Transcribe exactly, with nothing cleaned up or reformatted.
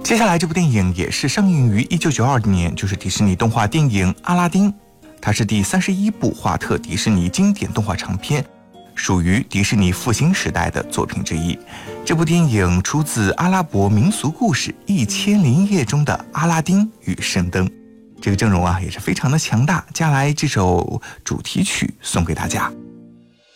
接下来这部电影也是上映于一九九二年，就是迪士尼动画电影《阿拉丁》，它是第三十一部华特迪士尼经典动画长片，属于迪士尼复兴时代的作品之一。这部电影出自阿拉伯民俗故事《一千零一夜》中的阿拉丁与神灯，这个阵容啊也是非常的强大。接下来这首主题曲送给大家。